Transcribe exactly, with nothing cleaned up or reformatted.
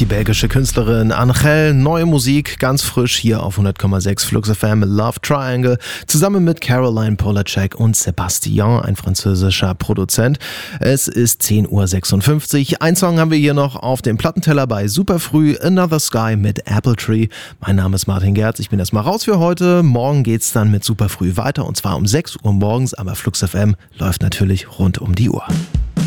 belgische Künstlerin Angèle, neue Musik, ganz frisch hier auf hundert Komma sechs Flux F M, Love Triangle, zusammen mit Caroline Polacek und Sébastien, ein französischer Produzent. Es ist zehn Uhr sechsundfünfzig. Ein Song haben wir hier noch auf dem Plattenteller bei Superfrüh, Another Sky mit Apple Tree. Mein Name ist Martin Gerz, ich bin erstmal raus für heute. Morgen geht's dann mit Superfrüh weiter und zwar um sechs Uhr morgens, aber Flux F M läuft natürlich rund um die Uhr.